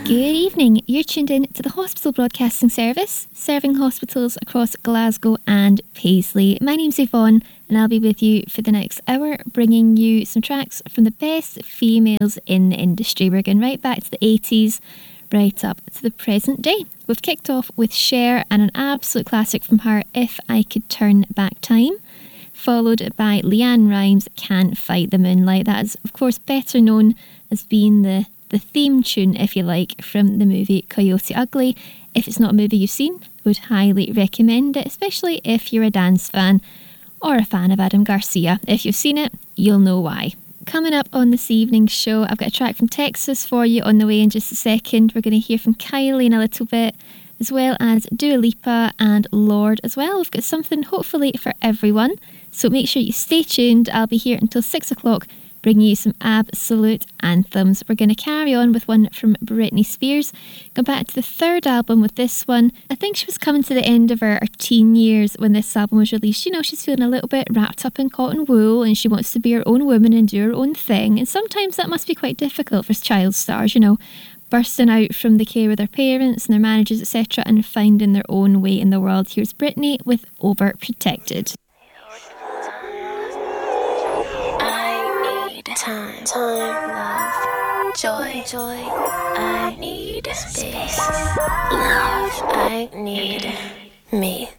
Good evening. You're tuned in to the Hospital Broadcasting Service, serving hospitals across Glasgow and Paisley. My name's Yvonne, and I'll be with you for the next hour, bringing you some tracks from the best females in the industry. We're going right back to the 80s, right up to the present day. We've kicked off with Cher and an absolute classic from her, If I Could Turn Back Time, followed by Leanne Rimes' Can't Fight the Moonlight. That is, of course, better known as being the theme tune, if you like, from the movie Coyote Ugly. If it's not a movie you've seen, would highly recommend it, especially if you're a dance fan or a fan of Adam Garcia. If you've seen it, you'll know why. Coming up on this evening's show, I've got a track from Texas for you on the way in just a second. We're going to hear from Kylie in a little bit, as well as Dua Lipa and Lorde as well. We've got something hopefully for everyone, so make sure you stay tuned. I'll be here until 6 o'clock, bringing you some absolute anthems. We're going to carry on with one from Britney Spears. Go back to the third album with this one. I think she was coming to the end of her teen years when this album was released. You know, she's feeling a little bit wrapped up in cotton wool and she wants to be her own woman and do her own thing. And sometimes that must be quite difficult for child stars, you know, bursting out from the care of their parents and their managers, etc., and finding their own way in the world. Here's Britney with Overprotected. Time, love, joy, I need space, love, I need me.